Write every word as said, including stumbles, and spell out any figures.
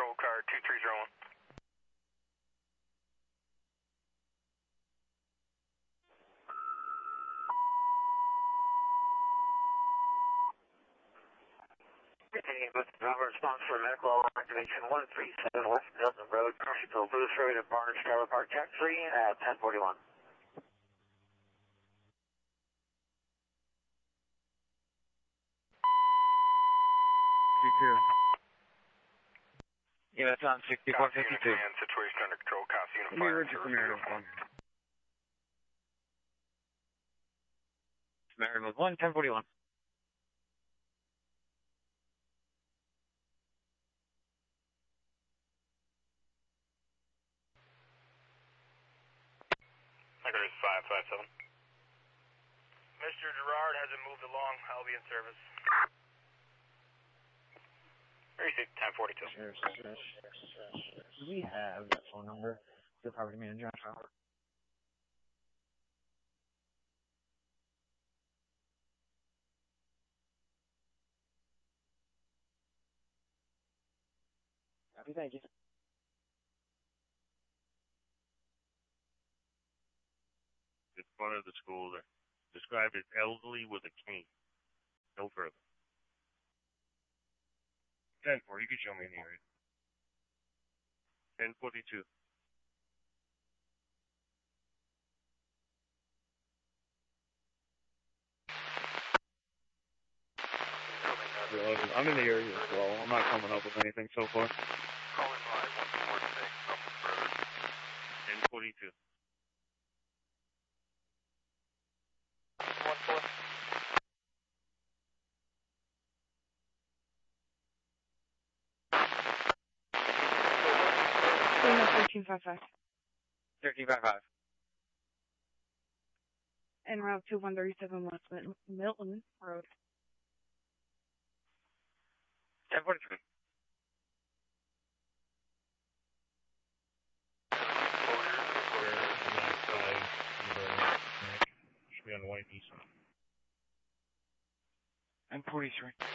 patrol car two three zero one. Driver response for medical activation one three seven West Milton Road, Marshall Booth Road at Barnes Trailer Park, taxi at ten forty-one. fifty-two. Yeah, that's on sixty-four fifty-two. Situation under control, Cops Unit Let me read you Samaritan one. Samaritan one, ten forty-one. Secretary five five seven. Mister Gerard hasn't moved along. I'll be in service. thirty-six ten forty-two. Sure, sure, sure, sure. Do we have that phone number? The property manager on file? Happy, thank you. In front of the school, they're described as elderly with a cane. No further. ten four, you can show me in the area. ten forty-two. I'm in the area as well. I'm not coming up with anything so far. ten forty-two. One four. thirteen five five. thirteen five five. En route to one thirty-seven West Milton Road. ten forty-three. Should be on the white Nissan. ten forty-three.